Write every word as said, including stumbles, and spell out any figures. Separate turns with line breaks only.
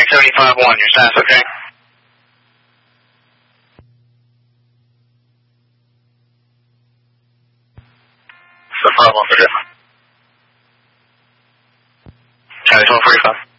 seventy-five one, your S A S, okay? What's the problem for this? Charlie twelve forty-five.